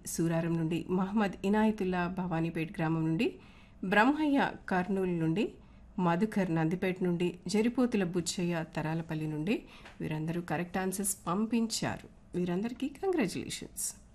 సూరారం నుండి, మహమ్మద్ ఇనాయతుల్లా భవానీపేట్ గ్రామం నుండి, బ్రహ్మయ్య కర్నూలు నుండి, మధుకర్ నందిపేట నుండి, జరిపోతుల బుచ్చయ్య తరాలపల్లి నుండి వీరందరూ కరెక్ట్ ఆన్సర్స్ పంపించారు. వీరందరికీ కంగ్రాచులేషన్స్.